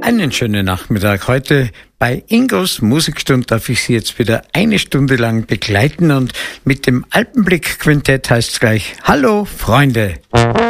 Einen schönen Nachmittag. Heute bei Ingos Musikstunde darf ich Sie jetzt wieder eine Stunde lang begleiten und mit dem Alpenblick-Quintett heißt es gleich Hallo Freunde.